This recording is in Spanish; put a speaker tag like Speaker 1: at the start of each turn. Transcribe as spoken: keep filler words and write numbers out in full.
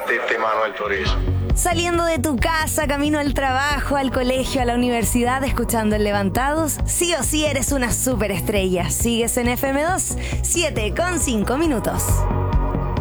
Speaker 1: Tete Manuel Turizo.
Speaker 2: Saliendo de tu casa, camino al trabajo, al colegio, a la universidad, escuchando el Levantados, sí o sí eres una superestrella. Sigues en F M dos, siete con cinco minutos.